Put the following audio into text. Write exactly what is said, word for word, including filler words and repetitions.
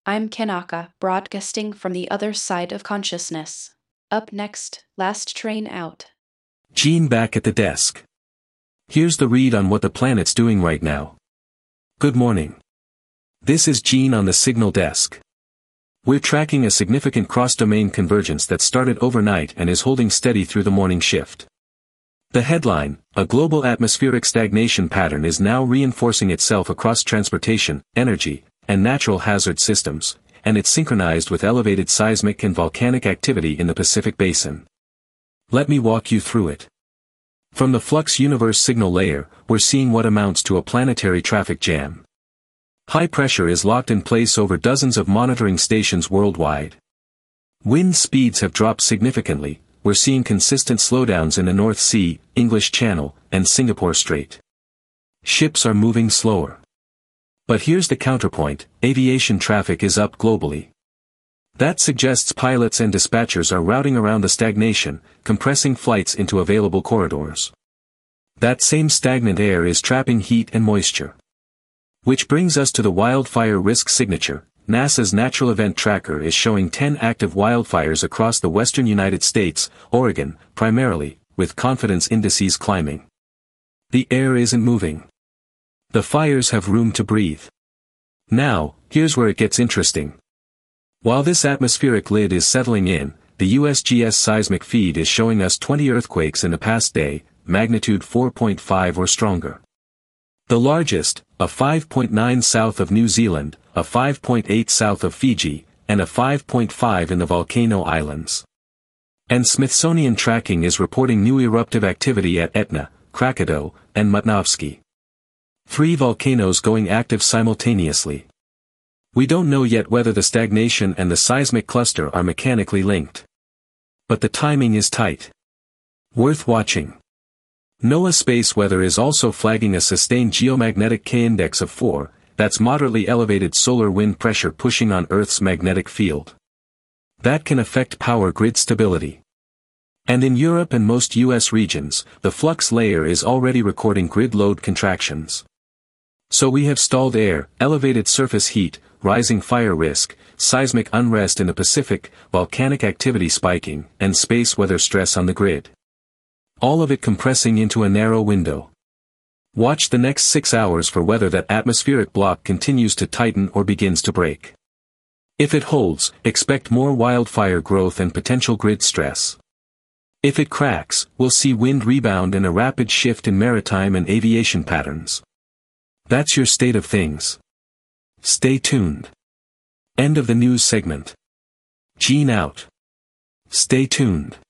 I'm Kanaka, broadcasting from the other side of consciousness. Up next, last train out. Gene back at the desk. Here's the read on what the planet's doing right now. Good morning. This is Gene on the signal desk. We're tracking a significant cross-domain convergence that started overnight and is holding steady through the morning shift. The headline, a global atmospheric stagnation pattern is now reinforcing itself across transportation, energy, and natural hazard systems, and it's synchronized with elevated seismic and volcanic activity in the Pacific Basin. Let me walk you through it. From the Flux Universe signal layer, we're seeing what amounts to a planetary traffic jam. High pressure is locked in place over dozens of monitoring stations worldwide. Wind speeds have dropped significantly, we're seeing consistent slowdowns in the North Sea, English Channel, and Singapore Strait. Ships are moving slower. But here's the counterpoint, aviation traffic is up globally. That suggests pilots and dispatchers are routing around the stagnation, compressing flights into available corridors. That same stagnant air is trapping heat and moisture. Which brings us to the wildfire risk signature. NASA's Natural Event Tracker is showing ten active wildfires across the western United States, Oregon, primarily, with confidence indices climbing. The air isn't moving. The fires have room to breathe. Now, here's where it gets interesting. While this atmospheric lid is settling in, the U S G S seismic feed is showing us twenty earthquakes in the past day, magnitude four point five or stronger. The largest, a five point nine south of New Zealand, a five point eight south of Fiji, and a five point five in the Volcano Islands. And Smithsonian Tracking is reporting new eruptive activity at Etna, Krakatoa, and Mutnovsky. Three volcanoes going active simultaneously. We don't know yet whether the stagnation and the seismic cluster are mechanically linked. But the timing is tight. Worth watching. NOAA Space Weather is also flagging a sustained geomagnetic K-index of four, that's moderately elevated solar wind pressure pushing on Earth's magnetic field. That can affect power grid stability. And in Europe and most U S regions, the flux layer is already recording grid load contractions. So we have stalled air, elevated surface heat, rising fire risk, seismic unrest in the Pacific, volcanic activity spiking, and space weather stress on the grid. All of it compressing into a narrow window. Watch the next six hours for whether that atmospheric block continues to tighten or begins to break. If it holds, expect more wildfire growth and potential grid stress. If it cracks, we'll see wind rebound and a rapid shift in maritime and aviation patterns. That's your state of things. Stay tuned. End of the news segment. Gene out. Stay tuned.